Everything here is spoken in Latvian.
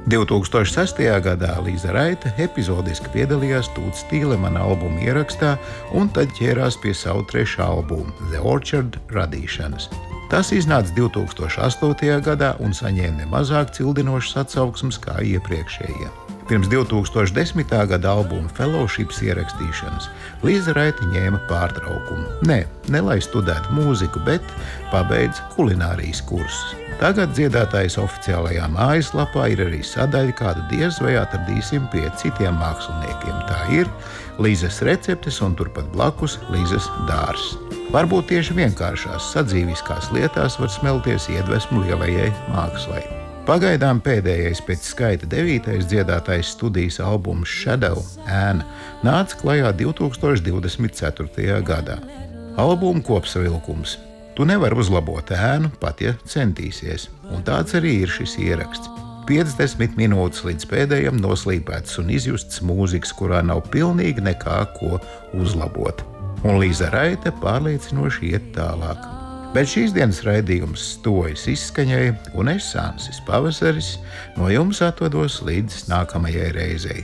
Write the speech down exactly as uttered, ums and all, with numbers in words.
divtūkstoš sestajā gadā Līza Raite epizodiski piedalījās Tūts Tīlemana albuma ierakstā un tad ķērās pie savu trešā albuma The Orchard radīšanas. Tas iznāca divtūkstoš astotajā gadā un saņēma nemazāk cildinošas atsauksmes kā iepriekšējie. Pirms divtūkstoš desmitā gada albuma Fellowships ierakstīšanas Līza Raite ņēma pārtraukumu. Nē, ne lai studētu mūziku, bet pabeidza kulinārijas kursus. Tagad dziedātājas oficiālajā mājaslapā ir arī sadaļa, kādu diez vai atradīsim pie citiem māksliniekiem. Tā ir Līzas receptes un turpat blakus Līzas dārzs. Varbūt tieši vienkāršās sadzīviskās lietās var smelties iedvesmu lielajai mākslai. Pagaidām pēdējais pēc skaita devītais dziedātājs studijas albums Shadow ēna nāca klajā divtūkstoš divdesmit ceturtajā gadā. Albuma kopsavilkums. Tu nevari uzlabot ēnu, pat ja centīsies, un tāds arī ir šis ieraksts. piecdesmit minūtes līdz pēdējam noslīpēts un izjusts mūzikas, kurā nav pilnīgi nekā ko uzlabot. Un Līza Raite pārliecinoši iet tālāk. Bet šīs dienas raidījums tuvojas izskaņai, un es, Sansis Pavasaris, no jums atvados līdz nākamajai reizei.